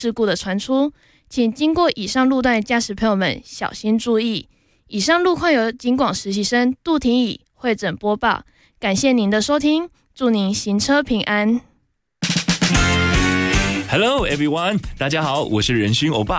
事故的传出，请经过以上路段的驾驶朋友们小心注意。以上路况由警广实习生杜廷乙会诊播报，感谢您的收听，祝您行车平安。 Hello everyone， 大家好，我是仁勋欧巴。